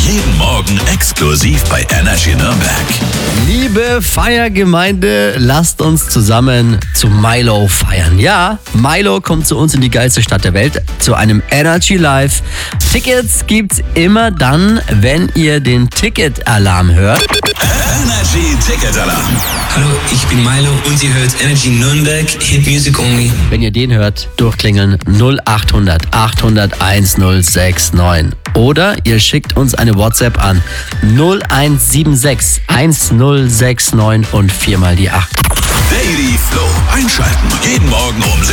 Jeden Morgen exklusiv bei Energy Nürnberg. Liebe Feiergemeinde, lasst uns zusammen zu Milo feiern. Ja, Milo kommt zu uns in die geilste Stadt der Welt, zu einem Energy Live. Tickets gibt's immer dann, wenn ihr den Ticket-Alarm hört. Energy Ticket Alarm. Hallo, ich bin Milo und ihr hört Energy Nürnberg, Hit Music Only. Wenn ihr den hört, durchklingeln 0800 800 1069. Oder ihr schickt uns eine WhatsApp an 0176 1069 und 4 mal die 8. Daily Flow einschalten. Jeden Morgen um